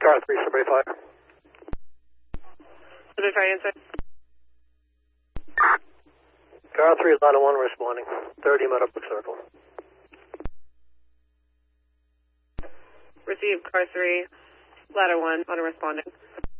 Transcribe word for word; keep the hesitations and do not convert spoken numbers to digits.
Car three, Subway five. Subway five answer. Car three, ladder one responding. thirty Meadowbrook Circle. Received, car three, ladder one, ladder responding.